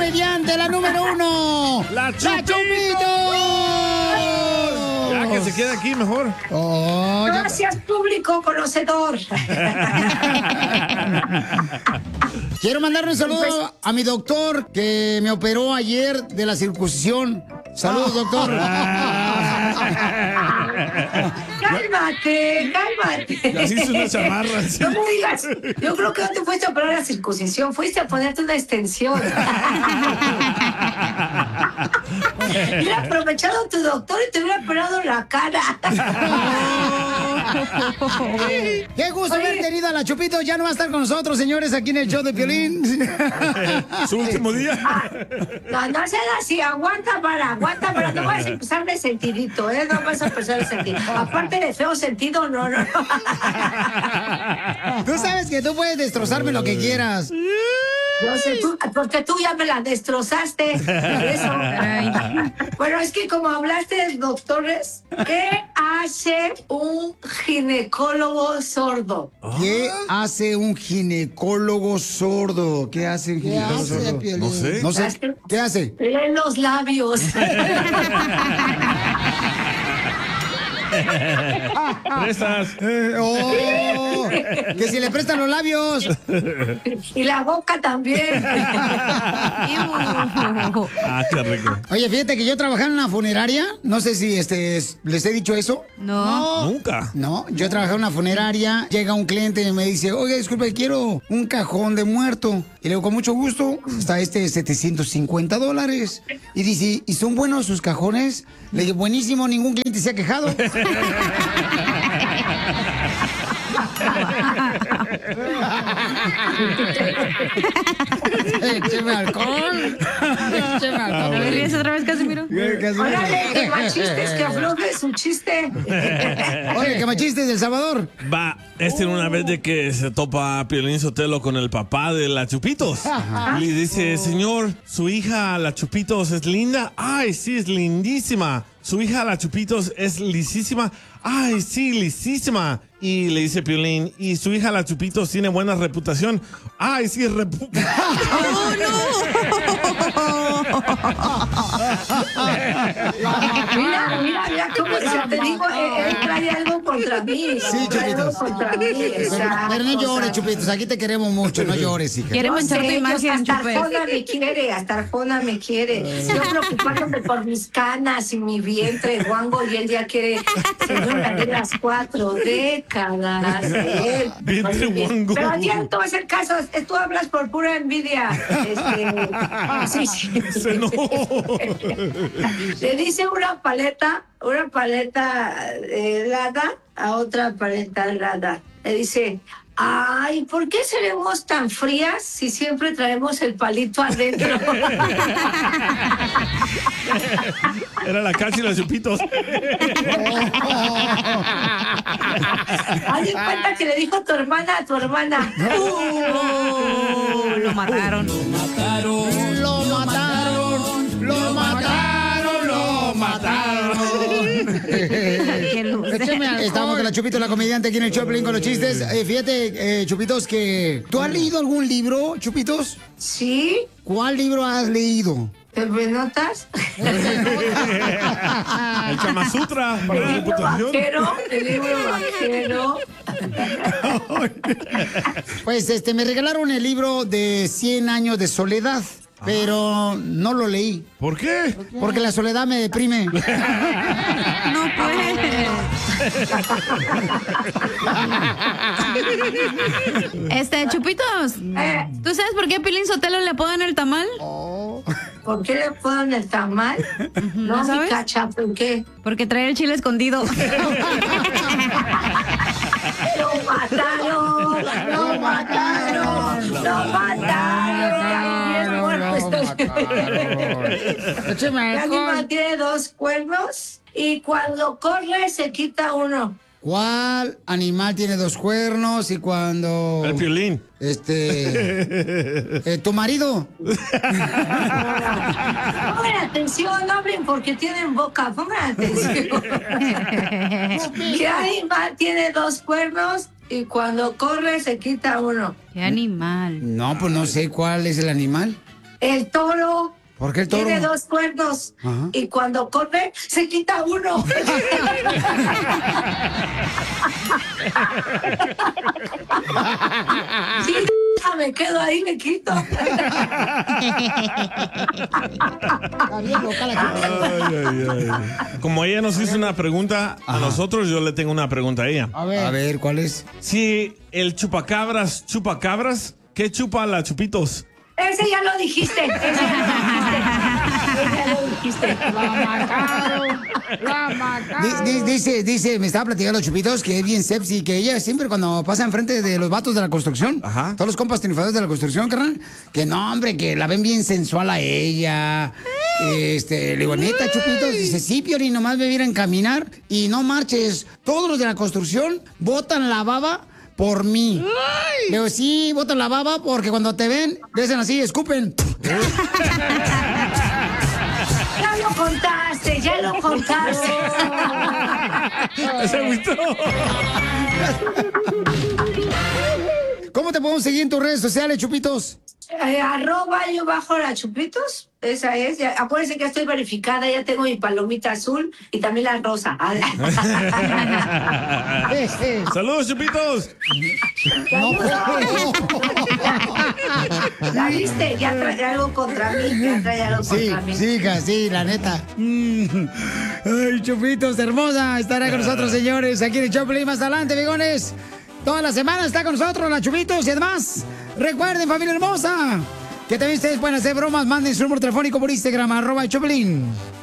comediante, la número 1. ¡La Chupito! Ya que se quede aquí mejor. Gracias, público conocedor. Quiero mandarle un saludo a mi doctor que me operó ayer de la circuncisión. Saludos, doctor. Cálmate. Ya se hizo una chamarra. No me digas. Yo creo que no te fuiste a operar la circuncisión, fuiste a ponerte una extensión. Hubiera aprovechado tu doctor y te hubiera operado la cara. Qué gusto haber tenido a la Chupito. Ya no va a estar con nosotros, señores, aquí en el show de Piolín. Su último día. No seas así, aguanta para, no vas a empezar de sentidito, no vas a empezar de sentido. Aparte de feo sentido, no. Tú sabes que tú puedes destrozarme lo que quieras. No sé, porque tú ya me la destrozaste. Eso. Bueno, es que como hablaste de doctores, ¿qué hace un ginecólogo sordo? ¿Qué hace un ginecólogo sordo? ¿Qué hace un ginecólogo sordo? No sé. ¿Qué hace? Lee los labios. Prestas. Que si le prestan los labios. Y la boca también. Qué rico. Oye, fíjate que yo trabajaba en una funeraria. No sé si les he dicho eso. No. Nunca. No, yo trabajaba en una funeraria. Llega un cliente y me dice, oye, disculpe, quiero un cajón de muerto. Y le digo, con mucho gusto, está $750. Y dice, ¿y son buenos sus cajones? Le dije, buenísimo, ningún cliente se ha quejado. Écheme alcohol. ¿No le ríes otra vez, Casimiro? Órale, que machistes, que afloje su chiste. Oye, que machistes del Salvador. Va, una vez de que se topa Piolín Sotelo con el papá de la Chupitos. Y le dice, señor, su hija la Chupitos es linda. Ay, sí, es lindísima. Su hija la Chupitos es lisísima. Ay, sí, lisísima. Y le dice Piolín, ¿y su hija la Chupitos tiene buena reputación? Ay, sí, ¡Oh, Mira, cómo te digo, él trae algo contra mí. Sí, Chupitos. Pero no llores, Chupitos, aquí te queremos mucho, no llores, hija. Queremos echar tu imagen, hasta Arjona me quiere. Yo preocupándome por mis canas y mi vientre guango y él ya quiere, señora, de las 4 décadas. Vientre guango. Pero a ti no es el caso, tú hablas por pura envidia. Sí. No. Le dice una paleta helada a otra paleta helada. Le dice, ay, ¿por qué seremos tan frías si siempre traemos el palito adentro? Era la Cachi y la Chupitos. Haz de cuenta que le dijo tu hermana a tu hermana. Lo mataron. Estamos con la Chupito, la comediante, aquí en el Choplin con los chistes. Fíjate, Chupitos, que... ¿Tú has leído algún libro, Chupitos? Sí. ¿Cuál libro has leído? ¿Me notas? El Kama Sutra para la reputación. El libro vaquero. Pues me regalaron el libro de 100 años de soledad, pero no lo leí. ¿Por qué? Porque la soledad me deprime. No puede. Chupitos, ¿tú sabes por qué a Piolín Sotelo le apodan el tamal? ¿Por qué le apodan el tamal? No sabes, Cacha, ¿por qué? Porque trae el chile escondido. ¡Lo mataron! ¿Qué animal tiene 2 cuernos? Y cuando corre se quita uno. ¿Cuál animal tiene 2 cuernos y cuando... El Piolín. ¿Tu marido? Pongan atención, no hablen porque tienen boca. Pongan atención. ¿Qué animal tiene 2 cuernos y cuando corre se quita uno? ¿Qué animal? No, pues no sé cuál es el animal. El toro ¿Por qué el toro? tiene 2 cuernos. Ajá. Y cuando come, se quita uno. Sí, me quedo ahí, me quito. Está bien loca la Chupita. Como ella nos hizo una pregunta a nosotros, yo le tengo una pregunta a ella. A ver, ¿cuál es? Si el chupacabras chupa cabras, ¿qué chupa la Chupitos? Ese ya lo dijiste. Ese ya lo dijiste. Dice, me estaba platicando Chupitos que es bien sepsi, que ella siempre cuando pasa enfrente de los vatos de la construcción, Ajá. todos los compas triunfadores de la construcción, carnal, que no, hombre, que la ven bien sensual a ella. Le digo, neta, Chupitos, dice, sí, Piolín, nomás me vieran caminar y no marches. Todos los de la construcción botan la baba por mí. Le digo, sí, botan la baba porque cuando te ven, dicen así, escupen. Ya lo contaste, ya lo contaste. ¿Se agüitó? ¿Cómo te podemos seguir en tus redes sociales, Chupitos? @la Chupitos. Esa es. Ya, acuérdense que estoy verificada, ya tengo mi palomita azul y también la rosa. ¡Saludos, Chupitos! No, ¿La viste? Ya trae algo contra mí. Ya trae algo contra mí. Sí, hija, sí, la neta. Ay, Chupitos, hermosa. Estará con nosotros, señores, aquí en el Choplin. Más adelante, bigones. Toda la semana está con nosotros la Chupitos. Y además, recuerden, familia hermosa, que también ustedes pueden hacer bromas. Manden su número telefónico por Instagram, @Choplin.